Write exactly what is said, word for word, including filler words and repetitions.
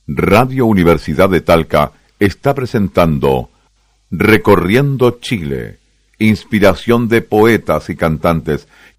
Radio Universidad de Talca está presentando Recorriendo Chile, inspiración de poetas y cantantes